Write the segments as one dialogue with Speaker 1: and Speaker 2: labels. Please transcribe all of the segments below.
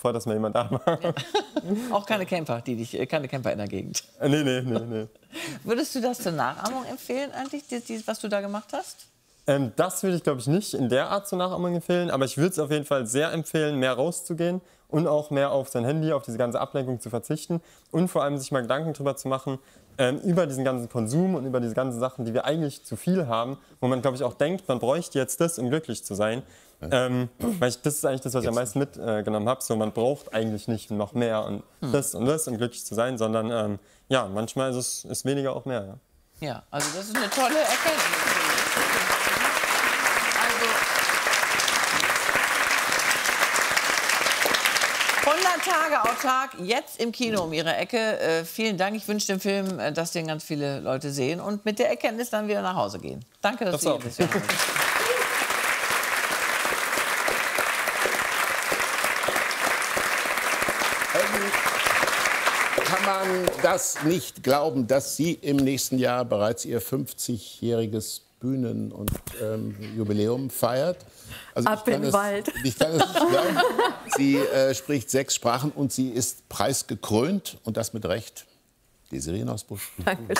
Speaker 1: gefreut, dass mal jemand da war.
Speaker 2: Ja. Auch keine Camper, keine Camper in der Gegend.
Speaker 1: Nee.
Speaker 2: Würdest du das zur Nachahmung empfehlen eigentlich, was du da gemacht hast?
Speaker 1: Das würde ich, glaube ich, nicht in der Art zur Nachahmung empfehlen, aber ich würde es auf jeden Fall sehr empfehlen, mehr rauszugehen und auch mehr auf sein Handy, auf diese ganze Ablenkung zu verzichten und vor allem sich mal Gedanken darüber zu machen, über diesen ganzen Konsum und über diese ganzen Sachen, die wir eigentlich zu viel haben, wo man, glaube ich, auch denkt, man bräuchte jetzt das, um glücklich zu sein. Weil das ist eigentlich das, was ich am meisten mitgenommen habe. So, man braucht eigentlich nicht noch mehr und das, um glücklich zu sein, sondern ja, manchmal ist weniger auch mehr.
Speaker 2: Ja, also das ist eine tolle Erkenntnis. 100 Tage autark, jetzt im Kino um Ihre Ecke. Vielen Dank. Ich wünsche dem Film, dass den ganz viele Leute sehen und mit der Erkenntnis dann wieder nach Hause gehen. Danke, dass Sie hier sind.
Speaker 3: Kann man das nicht glauben, dass Sie im nächsten Jahr bereits Ihr 50-jähriges Bühnen- und Jubiläum feiert? Also
Speaker 4: Ab in den Wald.
Speaker 3: Ich kann es nicht glauben. Sie spricht 6 Sprachen und sie ist preisgekrönt, und das mit Recht. Desiree Nosbusch.
Speaker 4: Danke.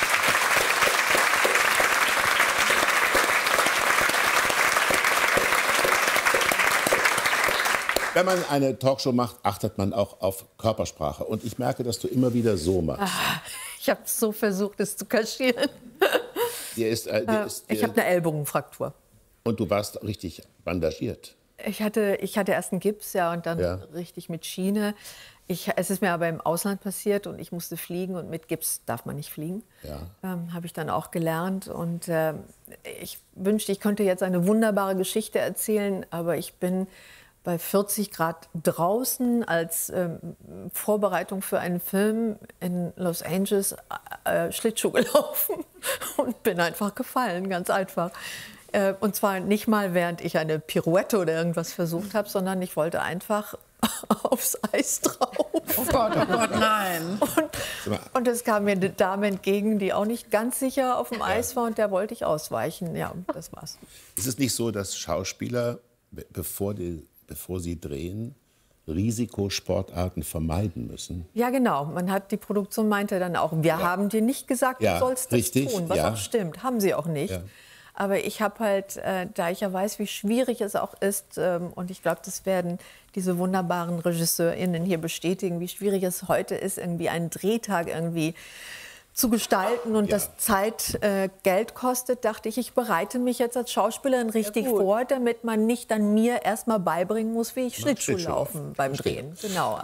Speaker 3: Wenn man eine Talkshow macht, achtet man auch auf Körpersprache. Und ich merke, dass du immer wieder so machst.
Speaker 4: Ich habe so versucht, es zu kaschieren.
Speaker 3: Ich
Speaker 4: habe eine Ellbogenfraktur.
Speaker 3: Und du warst richtig bandagiert.
Speaker 4: Ich hatte erst einen Gips, ja, und dann richtig mit Schiene. Es ist mir aber im Ausland passiert und ich musste fliegen, und mit Gips darf man nicht fliegen.
Speaker 3: Ja.
Speaker 4: Habe ich dann auch gelernt. Und ich wünschte, ich könnte jetzt eine wunderbare Geschichte erzählen, aber ich bin bei 40 Grad draußen als Vorbereitung für einen Film in Los Angeles Schlittschuh gelaufen und bin einfach gefallen, ganz einfach. Und zwar nicht mal, während ich eine Pirouette oder irgendwas versucht habe, sondern ich wollte einfach aufs Eis drauf.
Speaker 2: Oh Gott, nein.
Speaker 4: Und es kam mir eine Dame entgegen, die auch nicht ganz sicher auf dem Eis war, und der wollte ich ausweichen. Ja, das war's.
Speaker 3: Ist es nicht so, dass Schauspieler, bevor sie drehen, Risikosportarten vermeiden müssen?
Speaker 4: Ja, genau. Die Produktion meinte dann auch, wir haben dir nicht gesagt, du sollst das tun, was auch stimmt. Haben sie auch nicht. Ja. Aber ich habe halt, da ich ja weiß, wie schwierig es auch ist, und ich glaube, das werden diese wunderbaren RegisseurInnen hier bestätigen, wie schwierig es heute ist, irgendwie einen Drehtag irgendwie zu gestalten und das Zeit, Geld kostet, dachte ich, ich bereite mich jetzt als Schauspielerin richtig vor, damit man nicht dann mir erst mal beibringen muss, wie ich Schlittschuh laufen beim Drehen. Genau.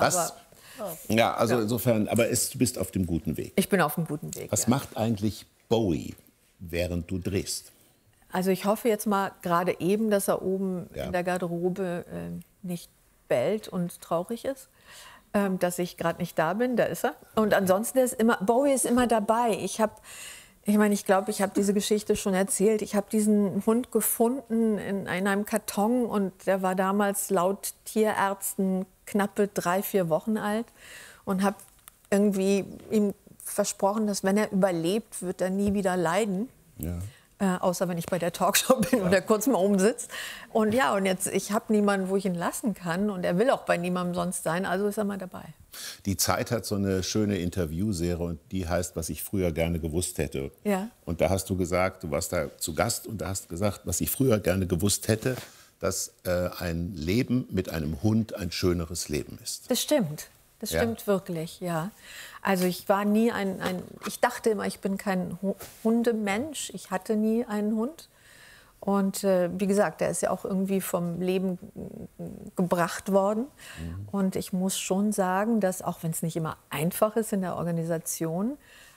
Speaker 3: Insofern, aber du bist auf dem guten Weg.
Speaker 4: Ich bin auf dem guten Weg.
Speaker 3: Was macht eigentlich Bowie, während du drehst?
Speaker 4: Also ich hoffe jetzt mal gerade eben, dass er oben in der Garderobe nicht bellt und traurig ist. Dass ich gerade nicht da bin, da ist er. Und ansonsten Bowie ist immer dabei. Ich glaube, ich habe diese Geschichte schon erzählt. Ich habe diesen Hund gefunden in einem Karton, und der war damals laut Tierärzten knappe 3-4 Wochen alt, und habe irgendwie ihm versprochen, dass wenn er überlebt, wird er nie wieder leiden. Ja. Außer wenn ich bei der Talkshow bin und er kurz mal oben sitzt. Und jetzt, ich habe niemanden, wo ich ihn lassen kann. Und er will auch bei niemandem sonst sein, also ist er mal dabei.
Speaker 3: Die Zeit hat so eine schöne Interviewserie, und die heißt, was ich früher gerne gewusst hätte. Ja. Und da hast du gesagt, du warst da zu Gast, und da hast gesagt, was ich früher gerne gewusst hätte, dass ein Leben mit einem Hund ein schöneres Leben ist.
Speaker 4: Das stimmt. Das stimmt wirklich, ja. Also ich war nie ich dachte immer, ich bin kein Hundemensch. Ich hatte nie einen Hund. Und wie gesagt, der ist ja auch irgendwie vom Leben gebracht worden. Mhm. Und ich muss schon sagen, dass, auch wenn es nicht immer einfach ist in der Organisation,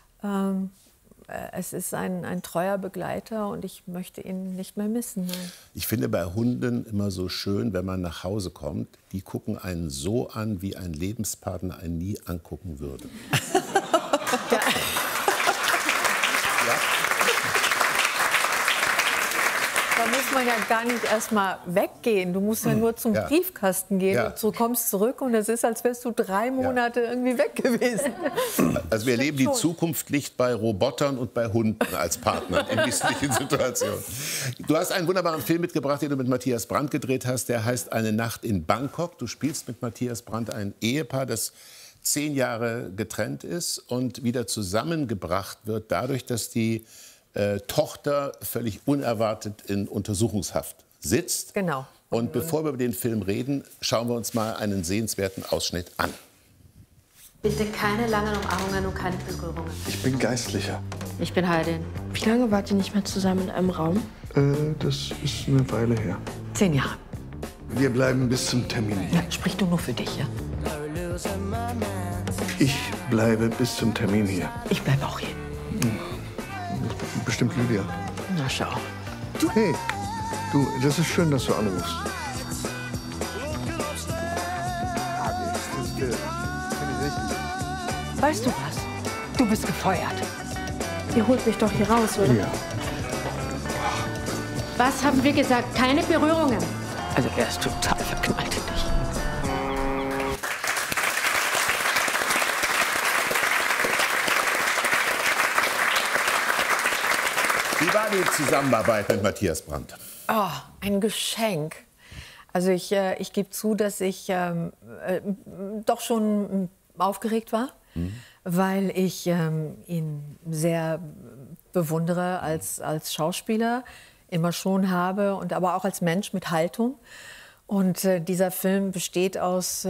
Speaker 4: es ist ein treuer Begleiter, und ich möchte ihn nicht mehr missen. Nein.
Speaker 3: Ich finde bei Hunden immer so schön, wenn man nach Hause kommt, die gucken einen so an, wie ein Lebenspartner einen nie angucken würde.
Speaker 4: Da muss man ja gar nicht erst mal weggehen. Du musst ja nur zum Briefkasten gehen und du kommst zurück und es ist, als wärst du 3 Monate irgendwie weg gewesen.
Speaker 3: Also wir erleben, die Zukunft liegt bei Robotern und bei Hunden als Partner in misslichen Situationen. Du hast einen wunderbaren Film mitgebracht, den du mit Matthias Brandt gedreht hast. Der heißt Eine Nacht in Bangkok. Du spielst mit Matthias Brandt ein Ehepaar, das 10 Jahre getrennt ist und wieder zusammengebracht wird dadurch, dass die Tochter völlig unerwartet in Untersuchungshaft sitzt.
Speaker 4: Genau.
Speaker 3: Und bevor wir über den Film reden, schauen wir uns mal einen sehenswerten Ausschnitt an.
Speaker 5: Bitte keine langen Umarmungen und keine Berührungen.
Speaker 6: Ich bin Geistlicher.
Speaker 5: Ich bin Heidin.
Speaker 7: Wie lange wart ihr nicht mehr zusammen in einem Raum?
Speaker 6: Das ist eine Weile her.
Speaker 4: 10 Jahre.
Speaker 6: Wir bleiben bis zum Termin.
Speaker 4: Ja, sprich du nur für dich, ja?
Speaker 6: Ich bleibe bis zum Termin hier.
Speaker 4: Ich bleibe auch hier.
Speaker 6: Bestimmt Lydia.
Speaker 4: Na schau.
Speaker 6: Hey, du, das ist schön, dass du anrufst.
Speaker 4: Weißt du was? Du bist gefeuert.
Speaker 7: Ihr holt mich doch hier raus, oder?
Speaker 6: Ja.
Speaker 5: Was haben wir gesagt? Keine Berührungen.
Speaker 4: Also er ist total verknallt in dich.
Speaker 3: Wie war die Zusammenarbeit mit Matthias Brandt?
Speaker 4: Oh, ein Geschenk. Also ich gebe zu, dass ich doch schon aufgeregt war, weil ich ihn sehr bewundere als Schauspieler, immer schon habe, und aber auch als Mensch mit Haltung. Und dieser Film besteht aus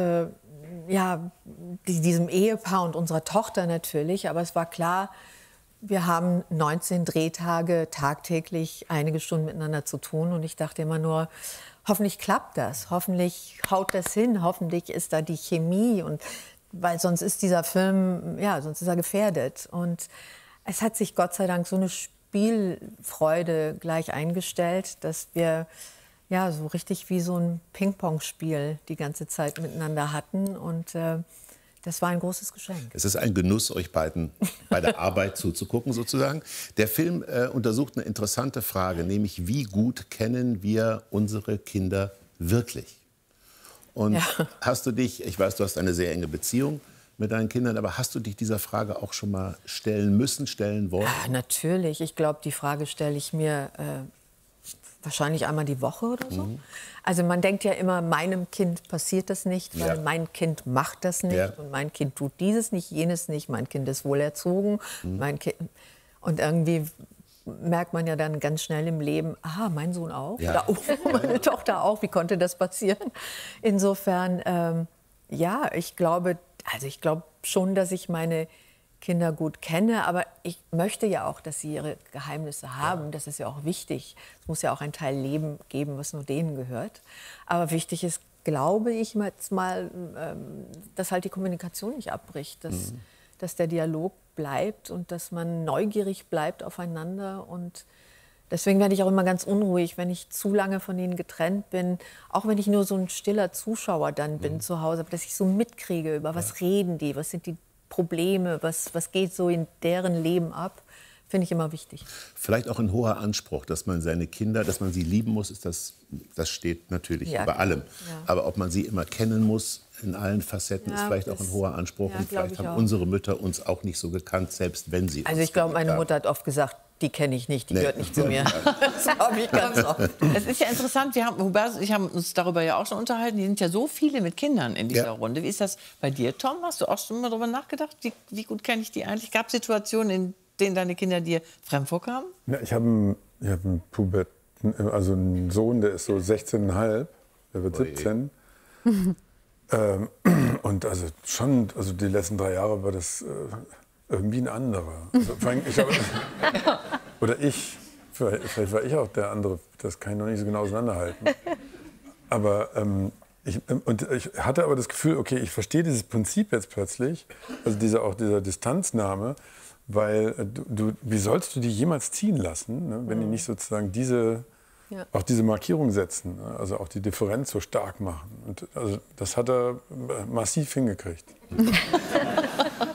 Speaker 4: diesem Ehepaar und unserer Tochter natürlich, aber es war klar, wir haben 19 Drehtage tagtäglich einige Stunden miteinander zu tun. Und ich dachte immer nur, hoffentlich klappt das, hoffentlich haut das hin, hoffentlich ist da die Chemie. Und, weil sonst ist dieser Film, sonst ist er gefährdet. Und es hat sich Gott sei Dank so eine Spielfreude gleich eingestellt, dass wir so richtig wie so ein Ping-Pong-Spiel die ganze Zeit miteinander hatten. Und das war ein großes Geschenk.
Speaker 3: Es ist ein Genuss, euch beiden bei der Arbeit zuzugucken, sozusagen. Der Film untersucht eine interessante Frage, nämlich wie gut kennen wir unsere Kinder wirklich? Und hast du dich, ich weiß, du hast eine sehr enge Beziehung mit deinen Kindern, aber hast du dich dieser Frage auch schon mal stellen müssen, stellen wollen?
Speaker 4: Ja, natürlich. Ich glaube, die Frage stelle ich mir wahrscheinlich einmal die Woche oder so. Also man denkt ja immer, meinem Kind passiert das nicht, weil mein Kind macht das nicht und mein Kind tut dieses nicht, jenes nicht, mein Kind ist wohlerzogen, mein Kind. Und irgendwie merkt man ja dann ganz schnell im Leben, aha, mein Sohn auch, oder meine Tochter auch, wie konnte das passieren? Insofern, ich glaube schon, dass ich meine Kinder gut kenne, aber ich möchte ja auch, dass sie ihre Geheimnisse haben. Das ist ja auch wichtig. Es muss ja auch ein Teil Leben geben, was nur denen gehört. Aber wichtig ist, glaube ich jetzt mal, dass halt die Kommunikation nicht abbricht, dass der Dialog bleibt und dass man neugierig bleibt aufeinander. Und deswegen werde ich auch immer ganz unruhig, wenn ich zu lange von ihnen getrennt bin, auch wenn ich nur so ein stiller Zuschauer dann bin zu Hause, aber dass ich so mitkriege, über was reden die, was sind die Probleme, was geht so in deren Leben ab, finde ich immer wichtig.
Speaker 3: Vielleicht auch ein hoher Anspruch, dass man seine Kinder, dass man sie lieben muss, das steht natürlich über allem. Ja. Aber ob man sie immer kennen muss, in allen Facetten, ist vielleicht auch ein hoher Anspruch. Und vielleicht haben unsere Mütter uns auch nicht so gekannt, selbst wenn sie uns
Speaker 4: Also ich glaube, meine Mutter hat oft gesagt, die kenne ich nicht, die gehört nicht zu mir. Das glaube ich ganz oft.
Speaker 2: Es ist ja interessant, Hubert und ich haben uns darüber ja auch schon unterhalten, die sind ja so viele mit Kindern in dieser Runde. Wie ist das bei dir, Tom? Hast du auch schon mal darüber nachgedacht? Wie gut kenne ich die eigentlich? Gab es Situationen, in denen deine Kinder dir fremd vorkamen?
Speaker 8: Ja, ich habe einen Sohn, der ist so 16,5, der wird 17. Und also die letzten 3 Jahre war das irgendwie ein anderer. Also, vielleicht war ich auch der andere, das kann ich noch nicht so genau auseinanderhalten. Aber ich hatte aber das Gefühl, okay, ich verstehe dieses Prinzip jetzt plötzlich, also dieser Distanznahme, weil wie sollst du die jemals ziehen lassen, ne, wenn die nicht sozusagen auch diese Markierung setzen, also auch die Differenz so stark machen. Und also das hat er massiv hingekriegt.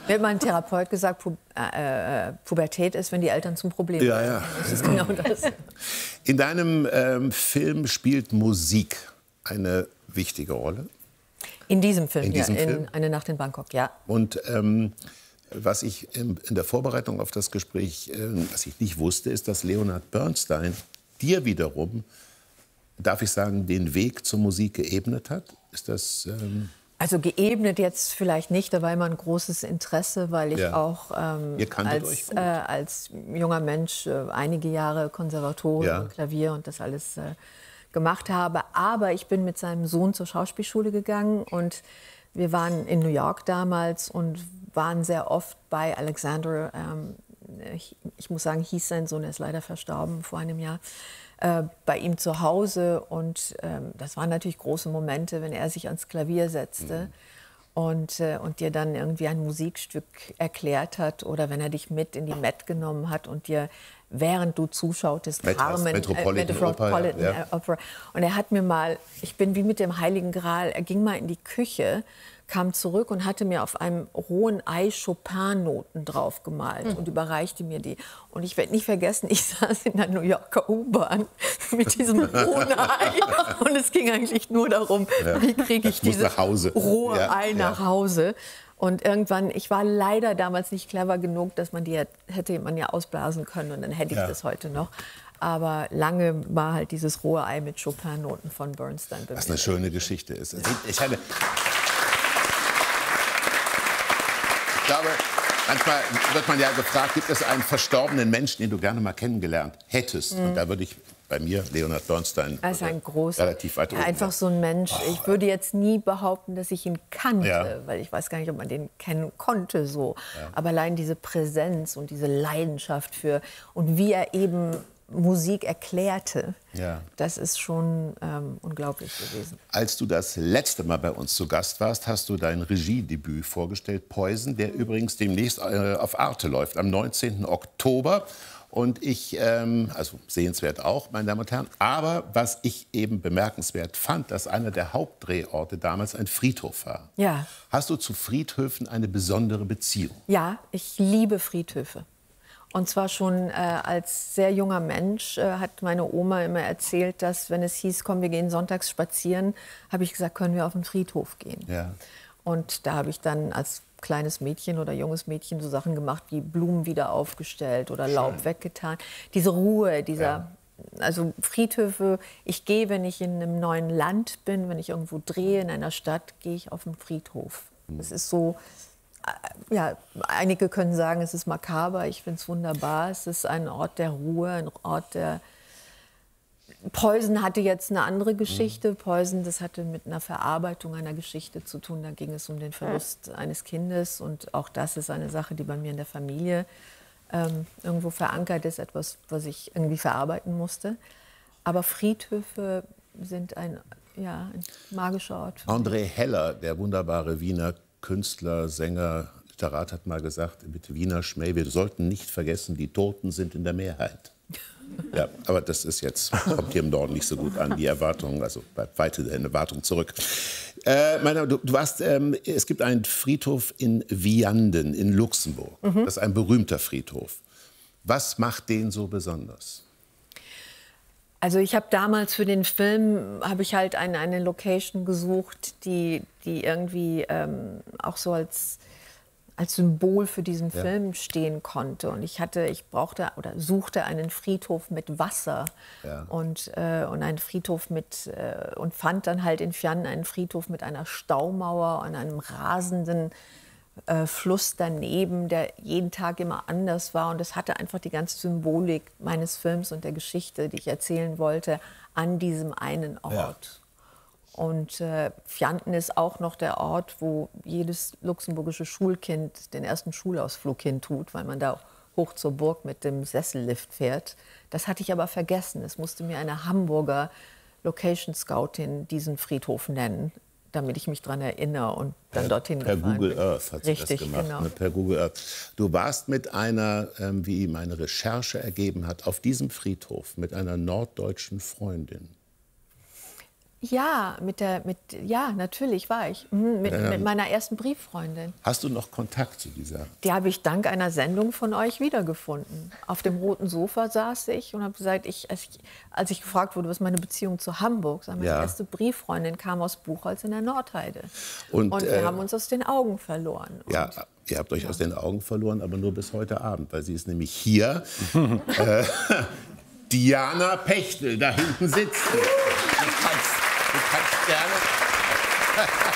Speaker 4: Mir hat mein Therapeut gesagt, Pubertät ist, wenn die Eltern zum Problem werden.
Speaker 3: Ja.
Speaker 4: Das ist genau das.
Speaker 3: In deinem Film spielt Musik eine wichtige Rolle.
Speaker 4: In diesem Film,
Speaker 3: in diesem Film?
Speaker 4: Eine Nacht in Bangkok, ja.
Speaker 3: Und was ich in der Vorbereitung auf das Gespräch, was ich nicht wusste, ist, dass Leonard Bernstein dir wiederum, darf ich sagen, den Weg zur Musik geebnet hat. Ist das...
Speaker 4: Also geebnet jetzt vielleicht nicht, da war immer ein großes Interesse, weil ich auch als junger Mensch einige Jahre Konservatorium, Klavier und das alles gemacht habe. Aber ich bin mit seinem Sohn zur Schauspielschule gegangen und wir waren in New York damals und waren sehr oft bei Alexander. Ich muss sagen, hieß sein Sohn, er ist leider verstorben vor einem Jahr. Bei ihm zu Hause und das waren natürlich große Momente, wenn er sich ans Klavier setzte und dir dann irgendwie ein Musikstück erklärt hat oder wenn er dich mit in die Met genommen hat und dir, während du zuschautest, Metropolitan Opera. Und er hat mir mal, ich bin wie mit dem Heiligen Gral, er ging mal in die Küche, kam zurück und hatte mir auf einem rohen Ei Chopin-Noten drauf gemalt und überreichte mir die. Und ich werde nicht vergessen, ich saß in der New Yorker U-Bahn mit diesem rohen Ei. Und es ging eigentlich nur darum, wie kriege ich dieses rohe Ei nach Hause. Und irgendwann, ich war leider damals nicht clever genug, dass man die hätte man ja ausblasen können und dann hätte ich das heute noch. Aber lange war halt dieses rohe Ei mit Chopin-Noten von Bernstein.
Speaker 3: Was eine schöne Geschichte ist. Ich glaube, manchmal wird man ja gefragt, gibt es einen verstorbenen Menschen, den du gerne mal kennengelernt hättest? Und da würde ich bei mir Leonard Bernstein
Speaker 4: also ein großer,
Speaker 3: relativ weit oben.
Speaker 4: Einfach so ein Mensch. Ich würde jetzt nie behaupten, dass ich ihn kannte, weil ich weiß gar nicht, ob man den kennen konnte so. Aber allein diese Präsenz und diese Leidenschaft für und wie er eben Musik erklärte, das ist schon unglaublich gewesen.
Speaker 3: Als du das letzte Mal bei uns zu Gast warst, hast du dein Regiedebüt vorgestellt, Poison, der übrigens demnächst auf Arte läuft, am 19. Oktober. Und also sehenswert auch, meine Damen und Herren. Aber was ich eben bemerkenswert fand, dass einer der Hauptdrehorte damals ein Friedhof war.
Speaker 4: Ja.
Speaker 3: Hast du zu Friedhöfen eine besondere Beziehung?
Speaker 4: Ja, ich liebe Friedhöfe. Und zwar schon als sehr junger Mensch hat meine Oma immer erzählt, dass wenn es hieß, komm, wir gehen sonntags spazieren, habe ich gesagt, können wir auf den Friedhof gehen. Ja. Und da habe ich dann als kleines Mädchen oder junges Mädchen so Sachen gemacht, wie Blumen wieder aufgestellt oder Laub weggetan. Diese Ruhe, also Friedhöfe, ich gehe, wenn ich in einem neuen Land bin, wenn ich irgendwo drehe in einer Stadt, gehe ich auf den Friedhof. Das ist so... Ja, einige können sagen, es ist makaber. Ich finde es wunderbar. Es ist ein Ort der Ruhe, ein Ort der... Poison hatte jetzt eine andere Geschichte. Poison, das hatte mit einer Verarbeitung einer Geschichte zu tun. Da ging es um den Verlust eines Kindes. Und auch das ist eine Sache, die bei mir in der Familie irgendwo verankert ist. Etwas, was ich irgendwie verarbeiten musste. Aber Friedhöfe sind ein magischer Ort.
Speaker 3: André Heller, der wunderbare Wiener Künstler, Sänger, Literat hat mal gesagt, mit Wiener Schmäh, wir sollten nicht vergessen, die Toten sind in der Mehrheit. Ja, aber das ist jetzt, kommt hier im Norden nicht so gut an, die Erwartung, also bei weitem eine Erwartung zurück. Es gibt einen Friedhof in Vianden in Luxemburg. Das ist ein berühmter Friedhof. Was macht den so besonders?
Speaker 4: Also ich habe damals für den Film, habe ich halt eine Location gesucht, die irgendwie auch so als Symbol für diesen Film stehen konnte. Und ich brauchte oder suchte einen Friedhof mit Wasser und einen Friedhof und fand dann halt in Vianden einen Friedhof mit einer Staumauer und einem rasenden Fluss daneben, der jeden Tag immer anders war. Und das hatte einfach die ganze Symbolik meines Films und der Geschichte, die ich erzählen wollte, an diesem einen Ort. Ja. Und Vianden ist auch noch der Ort, wo jedes luxemburgische Schulkind den ersten Schulausflug hin tut, weil man da hoch zur Burg mit dem Sessellift fährt. Das hatte ich aber vergessen. Es musste mir eine Hamburger Location Scoutin diesen Friedhof nennen, damit ich mich daran erinnere und dann dorthin gefahren bin. Per Google Earth hat sie das gemacht. Genau.
Speaker 3: Per Google Earth. Du warst mit einer, wie meine Recherche ergeben hat, auf diesem Friedhof mit einer norddeutschen Freundin.
Speaker 4: Ja, ja, natürlich war ich. Mit meiner ersten Brieffreundin.
Speaker 3: Hast du noch Kontakt zu dieser?
Speaker 4: Die habe ich dank einer Sendung von euch wiedergefunden. Auf dem roten Sofa saß ich und habe gesagt, als ich gefragt wurde, was ist meine Beziehung zu Hamburg, meine erste Brieffreundin kam aus Buchholz in der Nordheide. Und wir haben uns aus den Augen verloren.
Speaker 3: Ja, ihr habt euch aus den Augen verloren, aber nur bis heute Abend, weil sie ist nämlich hier. Diana Pechtel, da hinten sitzt sie. Du kannst gerne.